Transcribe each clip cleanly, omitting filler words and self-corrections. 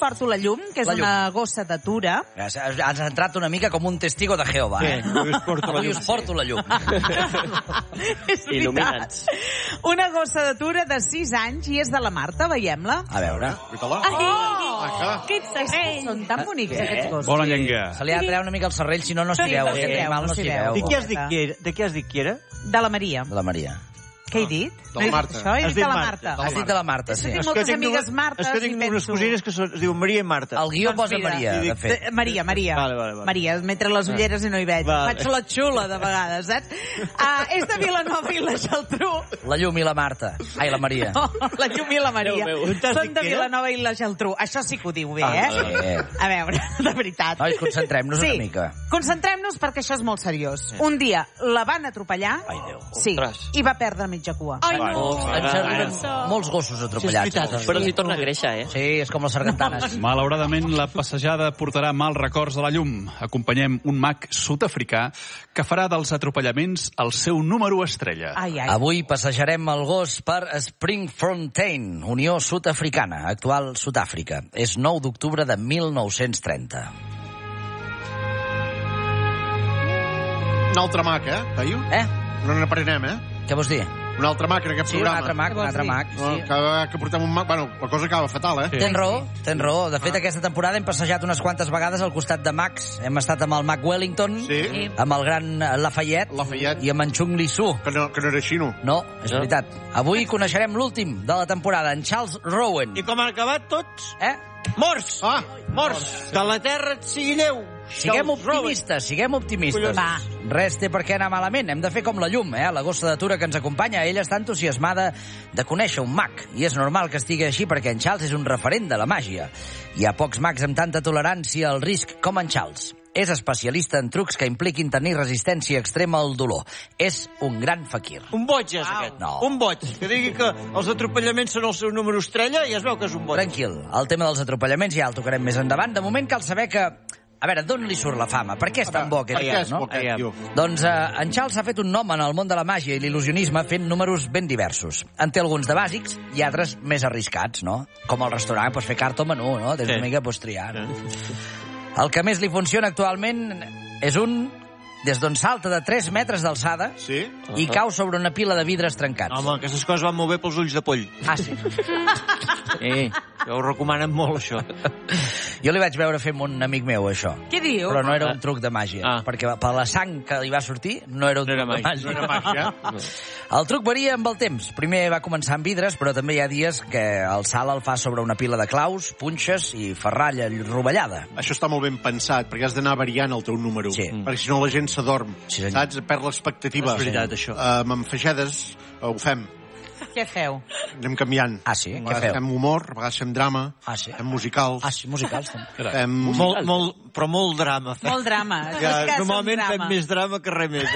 porto la llum, que és una gossa de Tura. Has entrat una mica com un testigo de Jehovà, Avui us porto la llum. Il·luminats. Una gossa de Tura de 6 anys i és de la Marta, veiem-la. A veure. Quins serrells! Són tan bonics, aquests gossos. Bona llengua. Se li ha de treure una mica el serrell, si no, no s'hi veu. Aquest animal no s'hi veu. De què has dit que era? De la Maria. De la Maria. Què he dit? De la Marta. Això he dit de la Marta. Has dit de la Marta, sí. Tinc moltes amigues Martes. És que tinc unes cosines que es diuen Maria i Marta. El guió posa Maria, de fet. Maria. Vale. Maria, mentre les ulleres i no hi veig. Faig la xula, de vegades, saps? És de Vilanova i la Geltrú. La llum i la Marta. Ai, la Maria. No, la llum i la Maria. Són de Vilanova i la Geltrú. Això sí que ho diu bé, A veure, de veritat. Nois, concentrem-nos una mica. Concentrem-nos perquè això és molt seriós. Un dia la van atropellar. Ai, Déu. Sí, i va perdre mitja cua. Ai, no. Ens arriben molts gossos atropellats. Però li torna a créixer, Sí, és com les sargantanes. Malauradament, la passejada portarà mals records a la llum. Acompanyem un mag sud-africà que farà dels atropellaments el seu número estrella. Avui passejarem el gos per Springfontein, Unió Sud-africana, actual Sud-àfrica. És 9 d'octubre de 1930. Un altre mac, Peyu? No n'aprenem, Què vols dir? Un altre mac en aquest programa. Sí, un altre mac. Cada vegada que portem un mac... Bueno, la cosa acaba fatal, Tens raó. De fet, aquesta temporada hem passejat unes quantes vegades al costat de Macs. Hem estat amb el Mac Wellington, amb el gran Lafayette i amb en Chung Lee-soo. Que no era xino. No, és veritat. Avui coneixerem l'últim de la temporada, en Charles Rowan. I com han acabat tots? Morts! Morts! De la terra et sigui neu! Siguem optimistes. Va. Res té per què anar malament. Hem de fer com la llum, la gossa de Tura que ens acompanya. Ella està entusiasmada de conèixer un mag. I és normal que estigui així perquè en Charles és un referent de la màgia. Hi ha pocs mags amb tanta tolerància al risc com en Charles. És especialista en trucs que impliquin tenir resistència extrema al dolor. És un gran faquir. Un boig és aquest. No. Un boig. Que digui que els atropellaments són el seu número estrella i es veu que és un boig. Tranquil, el tema dels atropellaments ja el tocarem més endavant. De moment cal saber que... A veure, d'on li surt la fama? Per què és tan bo aquest tio, no? Doncs en Charles s'ha fet un nom en el món de la màgia i l'il·lusionisme fent números ben diversos. En té alguns de bàsics i altres més arriscats, no? Com al restaurant, pots fer carta o menú, no? Tens una mica, pots triar. El que més li funciona actualment és un des d'on salta de 3 metres d'alçada i cau sobre una pila de vidres trencats. Home, aquestes coses van molt bé pels ulls de poll. Sí? Ho recomanen molt, això. Jo li vaig veure fer amb un amic meu, això. Què diu? Però no era un truc de màgia, perquè per la sang que li va sortir no era un truc de màgia. No era màgia. El truc varia amb el temps. Primer va començar amb vidres, però també hi ha dies que el salt el fa sobre una pila de claus, punxes i ferralla rovellada. Això està molt ben pensat, perquè has d'anar variant el teu número. Perquè si no la gent s'adorm, saps? Perd l'expectativa. És veritat, això. Amb feixedes ho fem. Què feu? Anem canviant. Sí? Què feu? Fem humor, a vegades fem drama, fem musicals. Sí, musicals. Però molt drama. Molt drama. Normalment fem més drama que res més.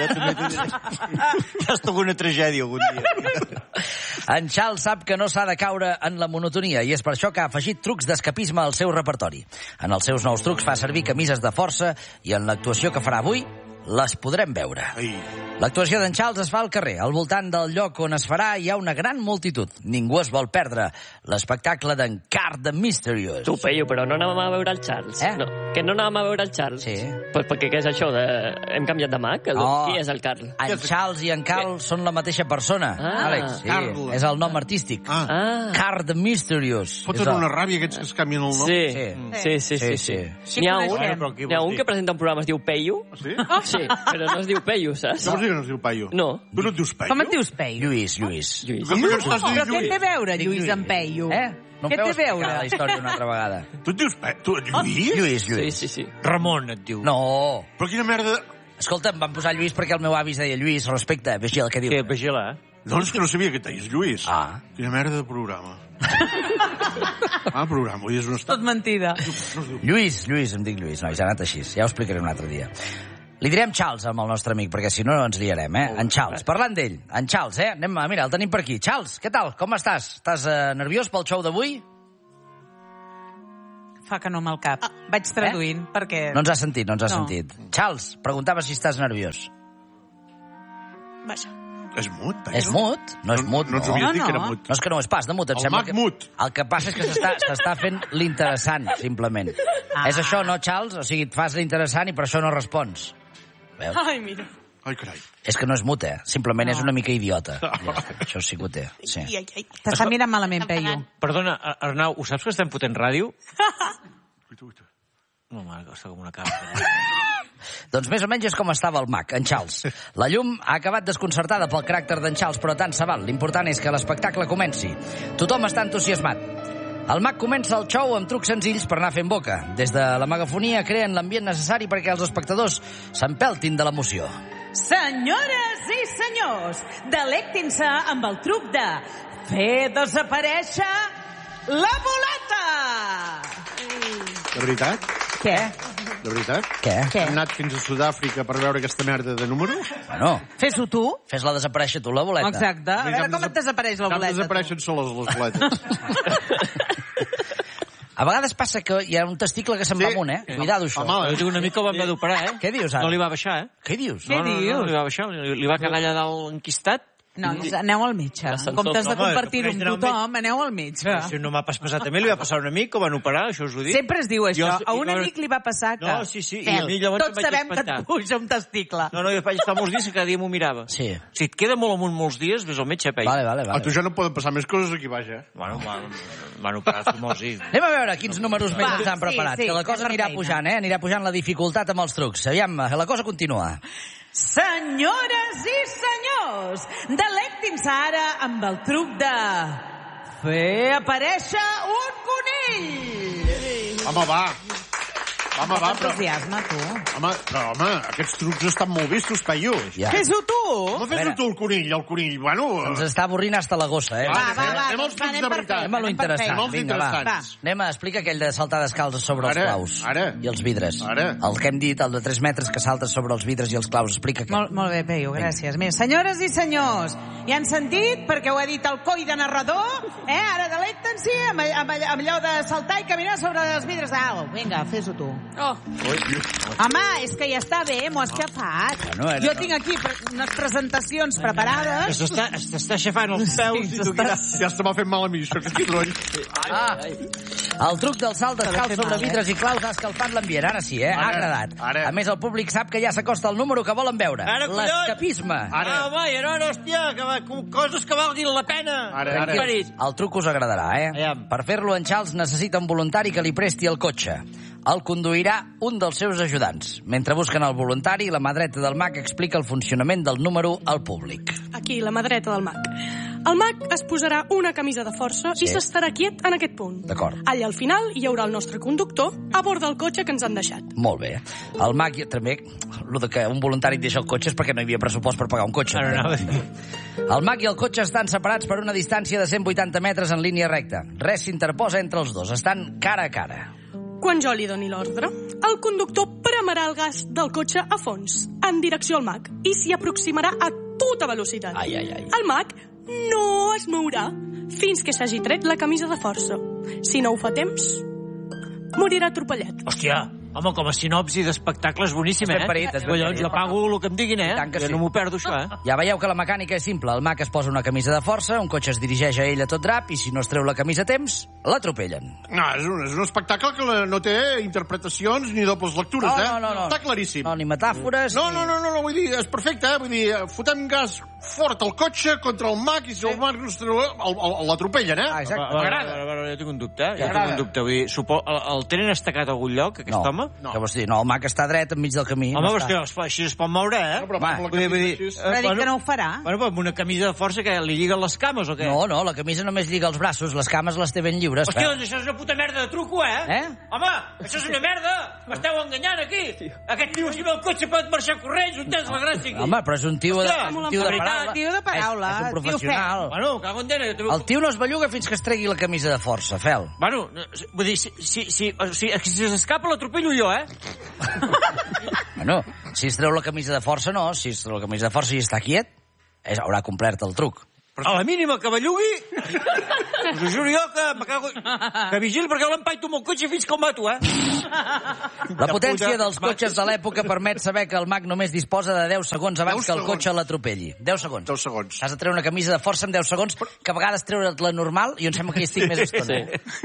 Ja està alguna tragèdia algun dia. En Charles sap que no s'ha de caure en la monotonia i és per això que ha afegit trucs d'escapisme al seu repertori. En els seus nous trucs fa servir camises de força i en l'actuació que farà avui les podrem veure. L'actuació d'en Charles es fa al carrer. Al voltant del lloc on es farà hi ha una gran multitud. Ningú es vol perdre l'espectacle d'en Carl the Mysterious. Tu, Peyu, però no anàvem a veure el Charles. No, que no anàvem a veure el Charles. Pues perquè què és això? Hem canviat de Mac? Qui és el Carl? En Charles i en Carl són la mateixa persona, Àlex. És el nom artístic. Carl the Mysterious. Foten una ràbia aquests que es canvien el nom? Sí. N'hi ha un que presenta un programa es diu Peyu. Sí? Sí, però no es diu Peyu, saps? Com es diu que no es diu Peyu? No. Tu no et dius Peyu? Com et dius Peyu? Lluís. Però què té a veure Lluís amb Peyu? No què té a veure? La història una altra vegada. Tu et dius Lluís? Lluís. Sí. Ramon et diu. No. Però quina merda... Escolta, em van posar Lluís perquè el meu avi es deia Lluís. Respecte, vigila el que diu. Sí, vigila, No, és que no sabia que et deies Lluís. Quina merda de programa. Programa, avui és un estat... Tot mentida. Lluís, em dic Lluís. No, ja ha anat així. Ja ho explicaré un altre dia. Li direm Charles amb el nostre amic, perquè si no ens liarem, En Charles, parlant d'ell. En Charles, mira, el tenim per aquí. Charles, què tal? Com estàs? Estàs nerviós pel show d'avui? Fa que no amb el cap. Vaig traduint, perquè... No ens has sentit. Charles, preguntava si estàs nerviós. Vaja. És mut? És mut? No és mut, no. No ens havies dit que era mut. No és que no és pas de mut. El mag mut. El que passa és que s'està fent l'interessant, simplement. És això, no, Charles? O sigui, et fas l'interessant i per això no respons. Veus? Ai, mira. Ai, carai. És que no és mut, Simplement és una mica idiota. Això sí que ho té. Sí. T'està mirant malament, Peyu. Perdona, Arnau, ho saps que estem fotent ràdio? No, mare, que està com una cabra. Doncs més o menys és com estava el mag, en Charles. La llum ha acabat desconcertada pel caràcter d'en Charles, però tant se val. L'important és que l'espectacle comenci. Tothom està entusiasmat. El mag comença el show amb trucs senzills per anar fent boca. Des de la megafonia creen l'ambient necessari perquè els espectadors s'empeltin de l'emoció. Senyores i senyors, delectin-se amb el truc de fer desaparèixer la boleta! De veritat? Què? De veritat? Què? Hem anat fins a Sud-àfrica per veure aquesta merda de números? Bueno, fes-ho tu. Fes-la desaparèixer tu, la boleta. Exacte. A veure com et desapareix la boleta. Ja desapareixen soles les boletes. A vegades passa que hi ha un testicle que se'n va amunt, Cuidado, això. Home, jo tinc un amic que ho vam haver d'operar, Què dius, ara? No li va baixar, Què dius? Què dius? No, li va baixar. Li va quedar allà dalt enquistat. No, aneu al metge. En comptes de compartir-ho amb tothom, aneu al metge. Si no m'ha passat a mi, li va passar a un amic que ho van operar, això us ho dic. Sempre es diu això. A un amic li va passar que... No, sí, i a mi llavors tots sabem que et puja un testicle. No, jo vaig estar molts dies que cada dia m'ho mirava. Sí. Si et queda molt amunt molts dies, ves al metge, Pei. Vale. A tu ja no poden passar més coses aquí baix, Bueno, m'han operat molts dies. Anem a veure quins números més ens han preparat. Que la cosa anirà pujant, Anirà pujant la dificultat amb els trucs. Aviam, la cosa continua. Senyores i senyors, delectin-se ara amb el truc de fer aparèixer un conill. Home, va, però... Entusiasme, tu. Home, aquests trucs estan molt vistos, Peyu. Ja. Fes-ho tu. Home, fes-ho tu, el conill. Bueno... Ens està avorrint hasta la gossa, Va, anem als trucs de veritat. Anem a lo interessant. Anem als interessants. Anem a explicar aquell de saltar descalç sobre els claus. I els vidres. El que hem dit, el de 3 metres que saltes sobre els vidres i els claus. Explica què. Molt bé, Peyu, gràcies. Mira, senyores i senyors, ja han sentit, perquè ho ha dit el coi de narrador, Ara delecten-s'hi amb allò de saltar i caminar sobre els vidres d'alt. Vinga, fes-ho tu. Home, és que ja està bé, m'ho has xafat. Jo tinc aquí unes presentacions preparades. S'està aixafant els peus i tu ja se m'ha fet mal a mi, això, aquest soroll. El truc del salt descalç sobre vidres i claus ha escalfat l'ambient. Ara sí, ha agradat. A més, el públic sap que ja s'acosta el número que volen veure. L'escapisme. Home, i ara, hòstia, coses que valguin la pena. El truc us agradarà, Per fer-lo, en Charles necessita un voluntari que li presti el cotxe. El conduirà un dels seus ajudants. Mentre busquen el voluntari, la mà dreta del mag explica el funcionament del número al públic. Aquí, la mà dreta del mag. El mag es posarà una camisa de força i s'estarà quiet en aquest punt. D'acord. Allà al final hi haurà el nostre conductor a bord del cotxe que ens han deixat. Molt bé. El mag, també, el de que un voluntari et deixa el cotxe és perquè no hi havia pressupost per pagar un cotxe. El mag i el cotxe estan separats per una distància de 180 metres en línia recta. Res s'interposa entre els dos. Estan cara a cara. Quan jo li doni l'ordre, el conductor premarà el gas del cotxe a fons, en direcció al mag, i s'hi aproximarà a tota velocitat. El mag no es mourà fins que s'hagi tret la camisa de força. Si no ho fa temps, morirà atropellat. Hòstia, home, com a sinopsi d'espectacle és boníssim, Collons, jo pago el que em diguin, Jo no m'ho perdo, això, Ja veieu que la mecànica és simple. El mag es posa una camisa de força, un cotxe es dirigeix a ell a tot drap, i si no es treu la camisa a temps, l'atropellen. No, és un espectacle que no té interpretacions ni dobles lectures, No. Està claríssim. No, ni metàfores... No, vull dir, és perfecte, Vull dir, fotem gas fort al cotxe contra el mag i si el mag no es treu, l'atropellen, Exacte. Jo tinc un dubte, vull dir, el tenen estacat a algun lloc, aquest home? No. Què vols dir? No, el mag està dret enmig del camí. Home, però així es pot moure, Però dic que no ho farà. Bueno, però amb una camisa de força que li lliguen les cames o què? No, la camisa només lliga els braços, les cames les té ben lliures. Hòstia, doncs això és una puta merda de truco, Home, això és una merda! M'esteu enganyant, aquí! Aquest tio, si ve el cotxe, pot marxar corrents, on tens la gràcia, aquí? Home, però és un tio de paraula. Tio de paraula. És un professional. Bueno, cago en dena. El tio no es belluga fins que es tregui la camisa de força, Fel. Bueno, vull dir, si s'escapa l'atropello jo, Bueno, si es treu la camisa de força, no. Si es treu la camisa de força i està quiet, haurà complert el truc. A la mínima que bellugui, us ho juro jo que vigili perquè l'empaito amb el cotxe fins que el mato, La potència dels cotxes de l'època permet saber que el mag només disposa de 10 segons abans que el cotxe l'atropelli. 10 segons. 10 segons. Has de treure una camisa de força en 10 segons, que a vegades treure't la normal, i em sembla que hi estic més estona.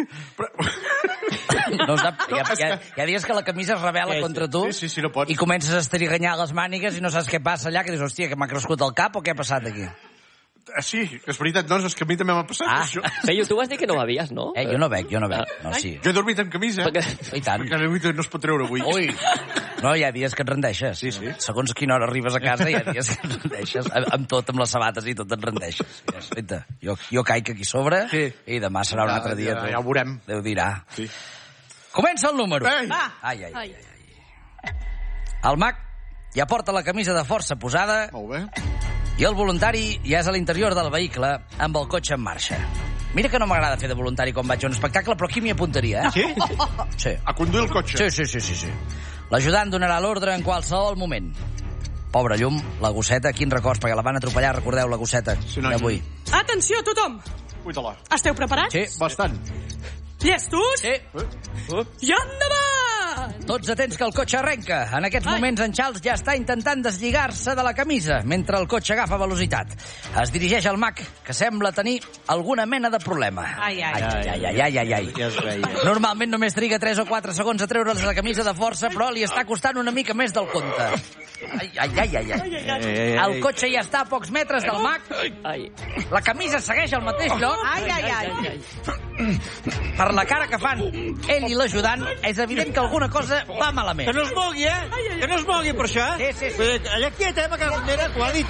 No sap, hi ha dies que la camisa es revela contra tu i comences a estriganyar les mànigues i no saps què passa allà, que dius, hòstia, que m'ha crescut el cap o què ha passat aquí? Sí, és veritat, no, és que a mi també m'ha passat això. Però tu vas dir que no bevies, no? Jo no bec. No, sí. Jo he dormit amb camisa. I tant. Perquè no es pot treure avui. Ui. No, hi ha dies que et rendeixes. Sí. Segons quina hora arribes a casa, hi ha dies que et rendeixes. Amb tot, amb les sabates i tot et rendeixes. Jo caic aquí sobre i demà serà un altre dia. Ja ho veurem. Déu dirà. Comença el número. Ai. El mag ja porta la camisa de força posada. Molt bé. I el voluntari ja és a l'interior del vehicle amb el cotxe en marxa. Mira que no m'agrada fer de voluntari quan vaig a un espectacle, però aquí m'hi apuntaria, Sí? Sí. A conduir el cotxe? Sí. L'ajudant donarà l'ordre en qualsevol moment. Pobra llum, la gosseta, quins records, perquè la van atropellar, recordeu, la gosseta d'avui. Atenció, tothom! Cuida-la. Esteu preparats? Sí. Bastant. Llestos? Sí. I endavant! Tots atents que el cotxe arrenca. En aquests moments en Charles ja està intentant deslligar-se de la camisa mentre el cotxe agafa velocitat. Es dirigeix al mag, que sembla tenir alguna mena de problema. Ai. Ja es veia. Normalment només triga 3 o 4 segons a treure's la camisa de força, però li està costant una mica més del compte. Ai. El cotxe ja està a pocs metres del mag. La camisa segueix al mateix lloc. Ai. Per la cara que fan ell i l'ajudant, és evident que alguna cosa va malament. Que no es mogui, Que no es mogui, per això, Sí. Allà quieta, me cago en Déu, t'ho ha dit,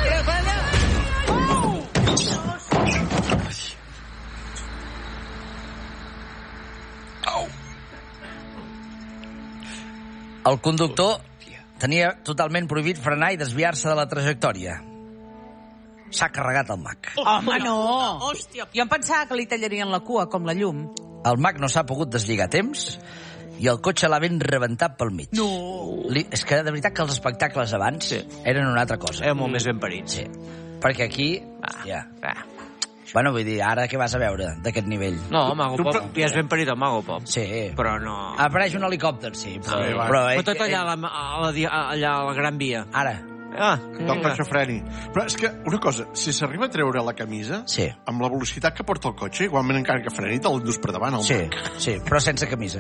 El conductor tenia totalment prohibit frenar i desviar-se de la trajectòria. S'ha carregat el mag. Home, no. Hòstia. Jo em pensava que li tallarien la cua, com la llum. El mag no s'ha pogut deslligar a temps i el cotxe l'ha ben rebentat pel mig. No. És que de veritat que els espectacles abans eren una altra cosa. Era molt més ben parit. Sí. Perquè aquí... Bueno, vull dir, ara què vas a veure d'aquest nivell? No, Mago Pop, ja és ben parit el Mago Pop. Sí. Però no... Apareix un helicòpter, sí. Però tot allà a la Gran Via. Ara. Del cotxe freni. Però és que, una cosa, si s'arriba a treure la camisa, amb la velocitat que porta el cotxe, igualment encara que freni, te l'endús per davant. Sí, però sense camisa.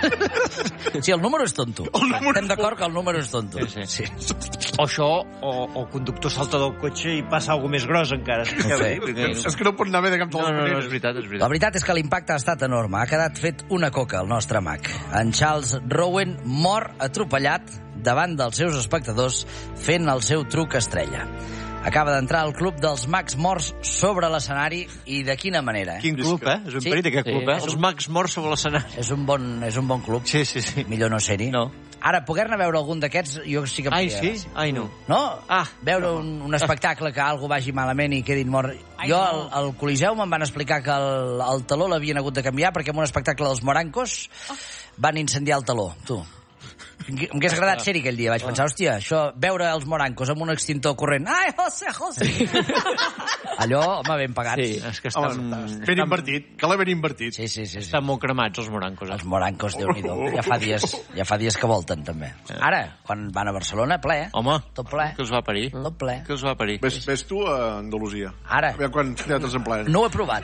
Sí, el número és tonto. Estem d'acord que el número és tonto. Sí. O això, o el conductor salta del cotxe i passa alguna més gros encara. És que no pot anar bé de cap de les maneres. No, és veritat. La veritat és que l'impacte ha estat enorme. Ha quedat fet una coca, el nostre mag. En Charles Rowan mor atropellat davant dels seus espectadors fent el seu truc estrella. Acaba d'entrar al club dels mags morts sobre l'escenari i de quina manera, Quin club, És un perit aquest club, Els mags morts sobre l'escenari. És un bon club. Sí. Millor no ser-hi. No. Ara, poder-ne veure algun d'aquests, jo sí que... Ai, sí? Ai, no. No? Veure un espectacle que algú vagi malament i quedin mort. Jo, al Coliseu me'n van explicar que el taló l'havien hagut de canviar perquè en un espectacle dels Morancos van incendiar el taló. Tu. Em hagués agradat ser-hi aquell dia. Vaig pensar, hòstia, això, veure els Morancos amb un extintor corrent. Ai, José! Allò, home, ben pagat. Sí, és que estan... Ben invertit, que l'ha ben invertit. Sí. Estan molt cremats, els Morancos. Els Morancos, Déu-n'hi-do. Ja fa dies que volten, també. Ara, quan van a Barcelona, ple. Home, tot ple. Que els va parir. Tot ple. Que els va parir. Ves tu a Andalusia. Ara. Aviam quan teatres en plena. No ho he provat.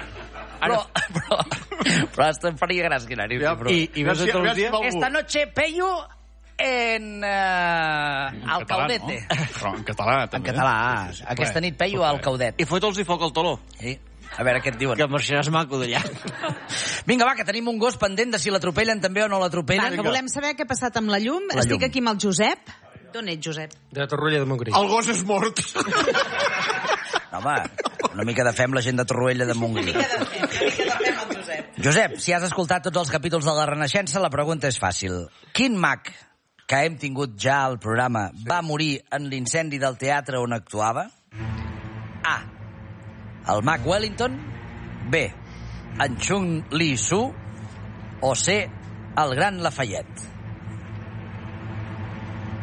Però hasta em faria gràcia anar-hi. I ves a Andalusia? Esta noche pello en Alcaudete. No? Però en català, també. En català. Aquesta nit pello a Alcaudet. I fot'ls i foc al taló. Sí. A veure què et diuen. Que marxaràs maco d'allà. Vinga, va, que tenim un gos pendent de si l'atropellen també o no l'atropellen. Que volem saber què ha passat amb la llum. Estic aquí amb el Josep. D'on ets, Josep? De Torroella de Montgrí. El gos és mort. Home, una mica de fem la gent de Torroella de Montgrí. Una mica de fem el Josep. Josep, si has escoltat tots els capítols de la Renaixença, la pregunta és fàcil. Quin mag que hem tingut ja al programa va morir en l'incendi del teatre on actuava? A. El mag Wellington. B. En Chung Lee Soo. O C. El gran Lafayette.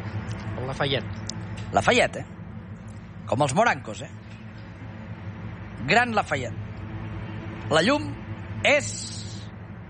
Lafayette. Lafayette, Com els Morancos, Gran Lafayette. La llum és...